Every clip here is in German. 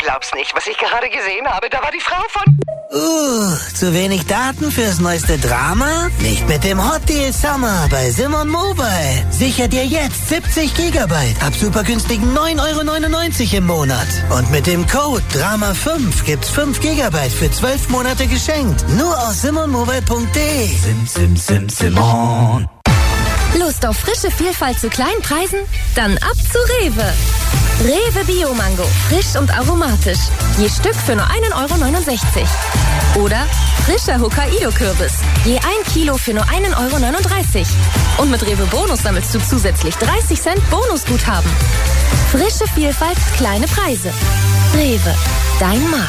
glaubst nicht, was ich gerade gesehen habe. Da war die Frau von... Zu wenig Daten fürs neueste Drama? Nicht mit dem Hot Deal Summer bei Simon Mobile. Sicher dir jetzt 70 Gigabyte ab super günstigen 9,99 € im Monat. Und mit dem Code DRAMA5 gibt's 5 Gigabyte für 12 Monate geschenkt. Nur auf simonmobile.de. Simon. Lust auf frische Vielfalt zu kleinen Preisen? Dann ab zu Rewe. Rewe Bio-Mango, frisch und aromatisch. Je Stück für nur 1,69 € Oder frischer Hokkaido-Kürbis. Je 1 Kilo für nur 1,39 € Und mit Rewe Bonus sammelst du zusätzlich 30 Cent Bonusguthaben. Frische Vielfalt, kleine Preise. Rewe, dein Markt.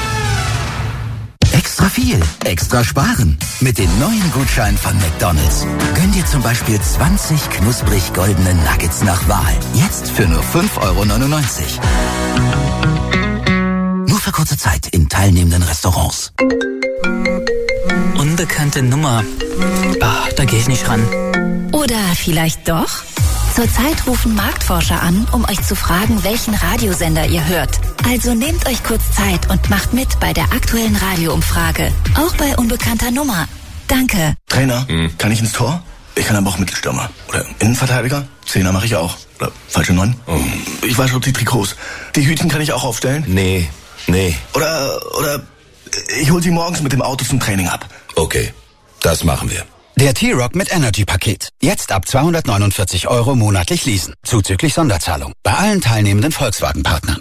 Extra viel, extra sparen. Mit den neuen Gutscheinen von McDonald's. Gönn dir zum Beispiel 20 knusprig goldene Nuggets nach Wahl. Jetzt für nur 5,99 €. Nur für kurze Zeit in teilnehmenden Restaurants. Unbekannte Nummer. Da gehe ich nicht ran. Oder vielleicht doch? Zurzeit rufen Marktforscher an, um euch zu fragen, welchen Radiosender ihr hört. Also nehmt euch kurz Zeit und macht mit bei der aktuellen Radioumfrage. Auch bei unbekannter Nummer. Danke. Trainer, kann ich ins Tor? Ich kann aber auch Mittelstürmer. Oder Innenverteidiger? Zehner mache ich auch. Oder falsche 9? Ich weiß schon die Trikots. Die Hütchen kann ich auch aufstellen? Nee. Oder ich hol sie morgens mit dem Auto zum Training ab. Okay, das machen wir. Der T-Rock mit Energy-Paket. Jetzt ab 249 € monatlich leasen. Zuzüglich Sonderzahlung. Bei allen teilnehmenden Volkswagen-Partnern.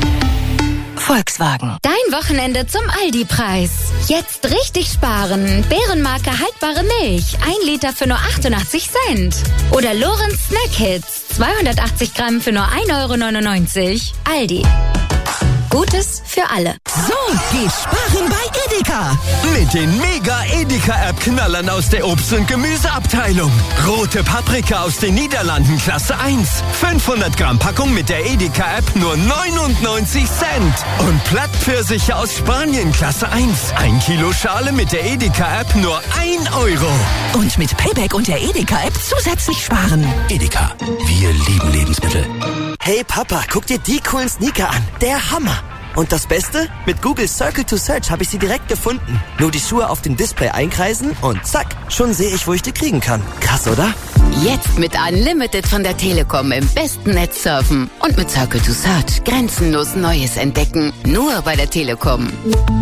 Volkswagen. Dein Wochenende zum Aldi-Preis. Jetzt richtig sparen. Bärenmarke haltbare Milch. 1 Liter für nur 88 Cent. Oder Lorenz Snack Hits. 280 Gramm für nur 1,99 €. Aldi. Gutes für alle. So geht sparen bei Edeka. Mit den Mega-Edeka-App-Knallern aus der Obst- und Gemüseabteilung. Rote Paprika aus den Niederlanden Klasse 1. 500 Gramm Packung mit der Edeka-App nur 99 Cent. Und Plattpfirsiche aus Spanien Klasse 1. 1 Kilo Schale mit der Edeka-App nur 1 €. Und mit Payback und der Edeka-App zusätzlich sparen. Edeka. Wir lieben Lebensmittel. Hey Papa, guck dir die coolen Sneaker an. Der Hammer. Und das Beste? Mit Google Circle to Search habe ich sie direkt gefunden. Nur die Schuhe auf dem Display einkreisen und zack, schon sehe ich, wo ich die kriegen kann. Krass, oder? Jetzt mit Unlimited von der Telekom im besten Netz surfen. Und mit Circle to Search grenzenlos Neues entdecken. Nur bei der Telekom.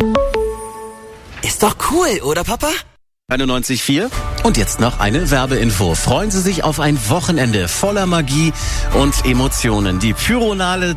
Ist doch cool, oder Papa? 91,4. Und jetzt noch eine Werbeinfo. Freuen Sie sich auf ein Wochenende voller Magie und Emotionen. Die Pyronale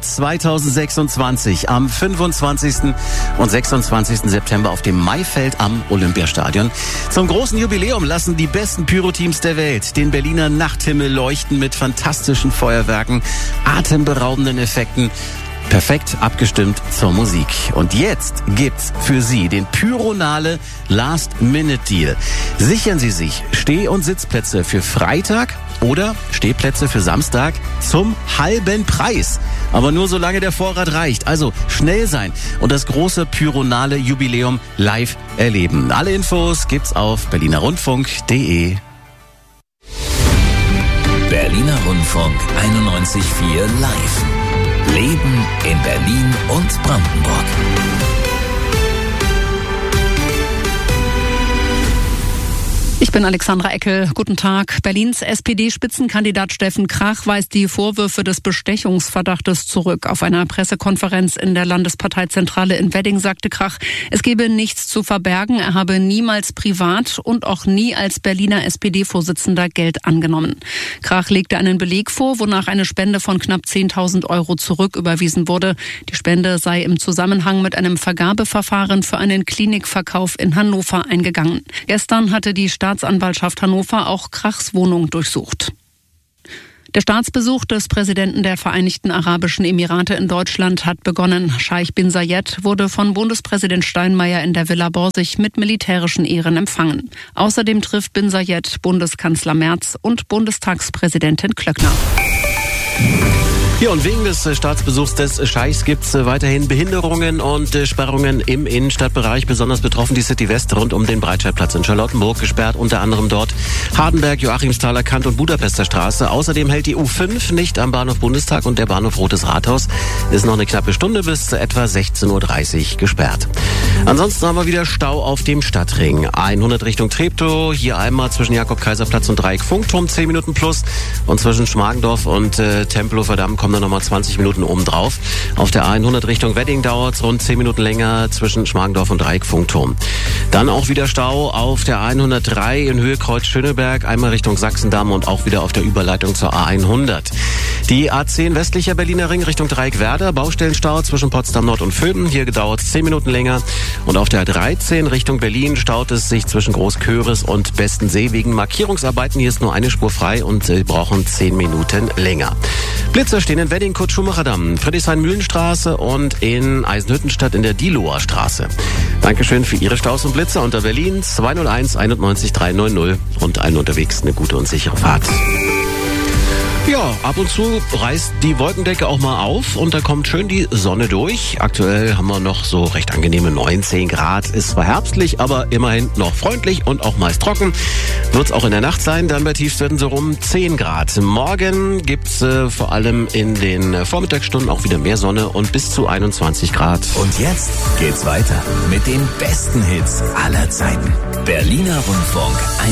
2026 am 25. und 26. September auf dem Maifeld am Olympiastadion. Zum großen Jubiläum lassen die besten Pyroteams der Welt den Berliner Nachthimmel leuchten mit fantastischen Feuerwerken, atemberaubenden Effekten. Perfekt abgestimmt zur Musik. Und jetzt gibt's für Sie den Pyronale Last-Minute-Deal. Sichern Sie sich Steh- und Sitzplätze für Freitag oder Stehplätze für Samstag zum halben Preis. Aber nur solange der Vorrat reicht. Also schnell sein und das große Pyronale Jubiläum live erleben. Alle Infos gibt's auf berlinerrundfunk.de. Berliner Rundfunk 91,4 live. Leben in Berlin und Brandenburg. Ich bin Alexandra Eckel. Guten Tag. Berlins SPD-Spitzenkandidat Steffen Krach weist die Vorwürfe des Bestechungsverdachtes zurück. Auf einer Pressekonferenz in der Landesparteizentrale in Wedding sagte Krach, es gebe nichts zu verbergen. Er habe niemals privat und auch nie als Berliner SPD-Vorsitzender Geld angenommen. Krach legte einen Beleg vor, wonach eine Spende von knapp 10.000 € zurücküberwiesen wurde. Die Spende sei im Zusammenhang mit einem Vergabeverfahren für einen Klinikverkauf in Hannover eingegangen. Gestern hatte die Staatsanwaltschaft Hannover auch Krachs Wohnung durchsucht. Der Staatsbesuch des Präsidenten der Vereinigten Arabischen Emirate in Deutschland hat begonnen. Scheich bin Zayed wurde von Bundespräsident Steinmeier in der Villa Borsig mit militärischen Ehren empfangen. Außerdem trifft bin Zayed Bundeskanzler Merz und Bundestagspräsidentin Klöckner. Ja, und wegen des Staatsbesuchs des Scheichs gibt's weiterhin Behinderungen und Sperrungen im Innenstadtbereich. Besonders betroffen die City West rund um den Breitscheidplatz in Charlottenburg. Gesperrt unter anderem dort Hardenberg, Joachimsthaler Kant und Budapester Straße. Außerdem hält die U5 nicht am Bahnhof Bundestag und der Bahnhof Rotes Rathaus ist noch eine knappe Stunde bis etwa 16.30 Uhr gesperrt. Ansonsten haben wir wieder Stau auf dem Stadtring. 100 Richtung Treptow, hier einmal zwischen Jakob-Kaiser-Platz und Dreieck Funkturm 10 Minuten plus und zwischen Schmargendorf und Tempelhofer Damm kommen dann nochmal 20 Minuten obendrauf. Auf der A100 Richtung Wedding dauert es rund 10 Minuten länger zwischen Schmargendorf und Dreieck Funkturm. Dann auch wieder Stau auf der A103 in Höhe Kreuz Schöneberg, einmal Richtung Sachsendamm und auch wieder auf der Überleitung zur A100. Die A10 westlicher Berliner Ring Richtung Dreieck Werder, Baustellenstau zwischen Potsdam Nord und Vöben, hier dauert es 10 Minuten länger. Und auf der A13 Richtung Berlin staut es sich zwischen Großköris und Bestensee wegen Markierungsarbeiten. Hier ist nur eine Spur frei und sie brauchen 10 Minuten länger. Blitzer stehen in Wedding, Kurt-Schumacher-Damm, Friedrichshain-Mühlenstraße und in Eisenhüttenstadt in der Diehloher Straße. Dankeschön für Ihre Staus und Blitzer unter Berlin 201 91 390 und allen unterwegs eine gute und sichere Fahrt. Ja, ab und zu reißt die Wolkendecke auch mal auf und da kommt schön die Sonne durch. Aktuell haben wir noch so recht angenehme 19 Grad. Ist zwar herbstlich, aber immerhin noch freundlich und auch meist trocken. Wird's auch in der Nacht sein, dann bei Tiefstwerten so rum 10 Grad. Morgen gibt's vor allem in den Vormittagsstunden auch wieder mehr Sonne und bis zu 21 Grad. Und jetzt geht's weiter mit den besten Hits aller Zeiten. Berliner Rundfunk